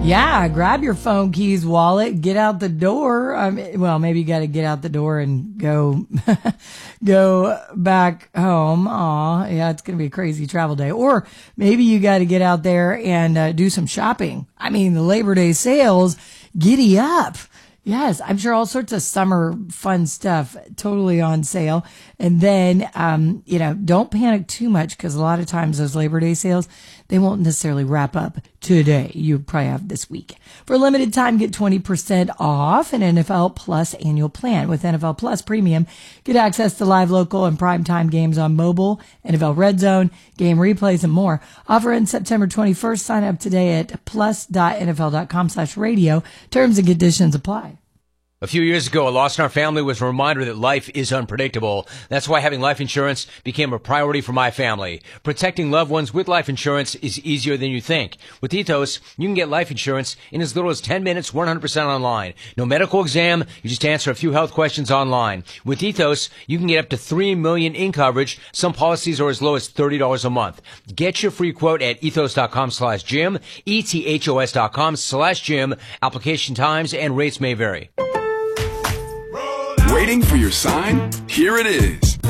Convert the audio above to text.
Yeah, grab your phone, keys, wallet, get out the door. Well, maybe you got to get out the door and go, go back home. Aw, yeah, it's going to be a crazy travel day. Or maybe you got to get out there and do some shopping. I mean, the Labor Day sales, giddy up. Yes, I'm sure all sorts of summer fun stuff totally on sale. And then, don't panic too much because a lot of times those Labor Day sales, they won't necessarily wrap up today. You probably have this week. For a limited time, get 20% off an NFL Plus annual plan. With NFL Plus Premium, get access to live, local, and primetime games on mobile, NFL Red Zone, game replays, and more. Offer ends September 21st. Sign up today at plus.nfl.com/radio. Terms and conditions apply. A few years ago, a loss in our family was a reminder that life is unpredictable. That's why having life insurance became a priority for my family. Protecting loved ones with life insurance is easier than you think. With Ethos, you can get life insurance in as little as 10 minutes, 100% online. No medical exam, you just answer a few health questions online. With Ethos, you can get up to $3 million in coverage. Some policies are as low as $30 a month. Get your free quote at ethos.com/Jim, ethos.com/Jim. Application times and rates may vary. Waiting for your sign? Here it is.